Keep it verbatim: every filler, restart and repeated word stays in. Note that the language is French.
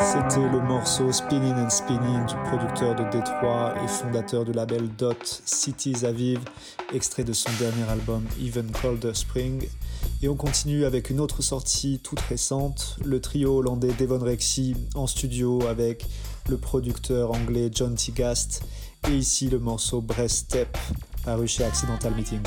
C'était le morceau Spinning and Spinning du producteur de Détroit et fondateur du label Dot, Cities Aviv, extrait de son dernier album Even Colder Spring. Et on continue avec une autre sortie toute récente, le trio hollandais Devon Rexy en studio avec le producteur anglais John Tigast et ici le morceau Breast Step paru chez Accidental Meetings.